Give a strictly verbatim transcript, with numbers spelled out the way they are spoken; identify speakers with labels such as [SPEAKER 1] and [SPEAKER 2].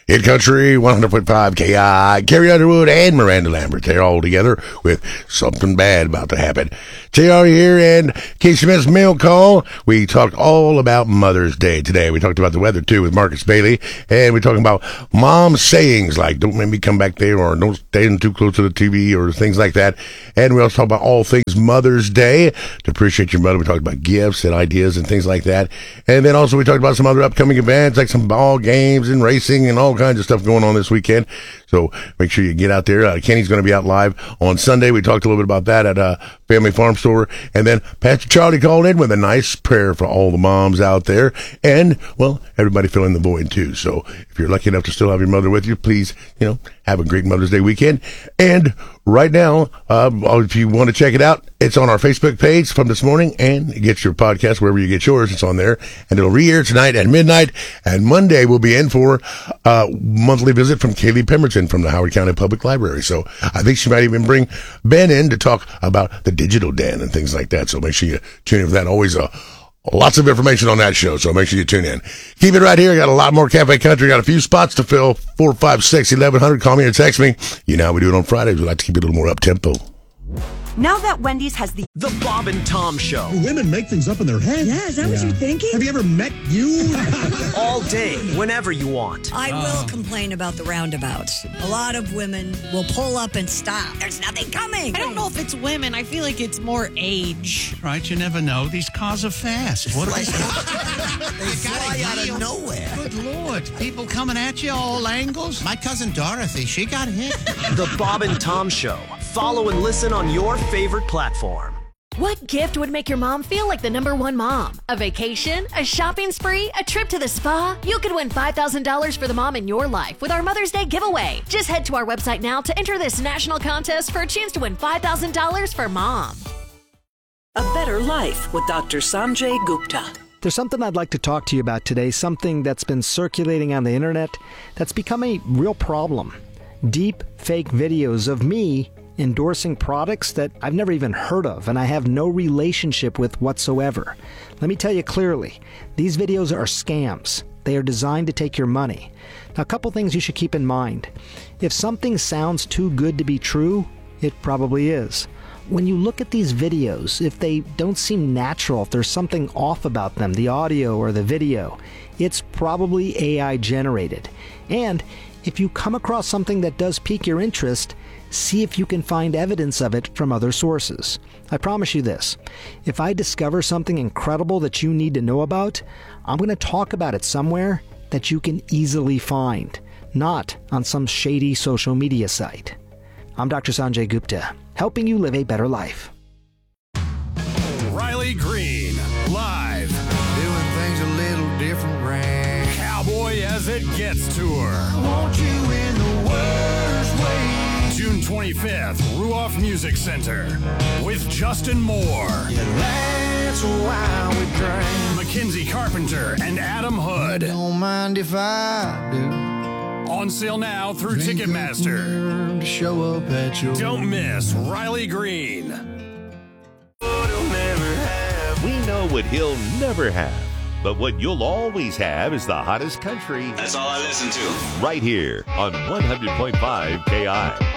[SPEAKER 1] Hit Country one hundred point five K I. Carrie Underwood and Miranda Lambert. They're all together with Something Bad About to Happen. J R here, and in case you missed mail call, we talked all about Mother's Day today. We talked about the weather, too, with Marcus Bailey, and we're talking about mom sayings like, don't make me come back there, or don't stand too close to the T V, or things like that. And we also talked about all things Mother's Day, to appreciate your mother. We talked about gifts and ideas and things like that. And then also we talked about some other upcoming events, like some ball games and racing and all kinds of stuff going on this weekend. So make sure you get out there. Uh, Kenny's going to be out live on Sunday. We talked a little bit about that at uh, Family Farm Store. And then Pastor Charlie called in with a nice prayer for all the moms out there. And, well, everybody filling the void, too. So if you're lucky enough to still have your mother with you, please, you know, have a great Mother's Day weekend. And right now, uh, if you want to check it out, it's on our Facebook page from this morning, and you get your podcast wherever you get yours. It's on there, and it'll re-air tonight at midnight. And Monday we'll be in for a uh, monthly visit from Kaylee Pemberton from the Howard County Public Library. So I think she might even bring Ben in to talk about the digital den and things like that. So make sure you tune in for that. Always a Lots of information on that show, so make sure you tune in. Keep it right here. I got a lot more Cafe Country. Got a few spots to fill. four five six, eleven hundred. Call me or text me. You know how we do it on Fridays. We like to keep it a little more up-tempo.
[SPEAKER 2] Now that Wendy's has the...
[SPEAKER 3] The Bob and Tom Show.
[SPEAKER 4] Women make things up in their head.
[SPEAKER 5] Yeah, is that yeah. what you're thinking?
[SPEAKER 4] Have you ever met you?
[SPEAKER 3] All day, whenever you want.
[SPEAKER 5] I uh. will complain about the roundabouts. A lot of women will pull up and stop. There's nothing coming.
[SPEAKER 6] I don't know if it's women. I feel like it's more age.
[SPEAKER 7] Right, you never know. These cars are fast. What are they?
[SPEAKER 8] They fly out of nowhere.
[SPEAKER 7] Good Lord. People coming at you all angles. My cousin Dorothy, she got hit.
[SPEAKER 3] The Bob and Tom Show. Follow and listen on your favorite platform.
[SPEAKER 9] What gift would make your mom feel like the number one mom? A vacation? A shopping spree? A trip to the spa? You could win five thousand dollars for the mom in your life with our Mother's Day giveaway. Just head to our website now to enter this national contest for a chance to win five thousand dollars for mom.
[SPEAKER 10] A Better Life with Doctor Sanjay Gupta.
[SPEAKER 11] There's something I'd like to talk to you about today, something that's been circulating on the internet that's become a real problem. Deep fake videos of me endorsing products that I've never even heard of and I have no relationship with whatsoever. Let me tell you clearly, these videos are scams. They are designed to take your money. Now, a couple things you should keep in mind. If something sounds too good to be true, it probably is. When you look at these videos, if they don't seem natural, if there's something off about them, the audio or the video, it's probably A I generated. And if you come across something that does pique your interest, see if you can find evidence of it from other sources. I promise you this, if I discover something incredible that you need to know about, I'm going to talk about it somewhere that you can easily find, not on some shady social media site. I'm Doctor Sanjay Gupta, helping you live a better life.
[SPEAKER 12] Riley Green, live.
[SPEAKER 13] Doing things a little different, right?
[SPEAKER 12] Cowboy as it gets tour.
[SPEAKER 13] Want you in the worst way.
[SPEAKER 12] June twenty-fifth, Ruoff Music Center with Justin Moore.
[SPEAKER 13] Yeah, that's why we drink.
[SPEAKER 12] Mackenzie Carpenter and Adam Hood.
[SPEAKER 13] Don't mind if I do.
[SPEAKER 12] On sale now through drink Ticketmaster.
[SPEAKER 13] To show up at your
[SPEAKER 12] Don't miss Riley Green.
[SPEAKER 14] We know what he'll never have, but what you'll always have is the hottest country.
[SPEAKER 15] That's all I listen to.
[SPEAKER 14] Right here on one hundred point five K I.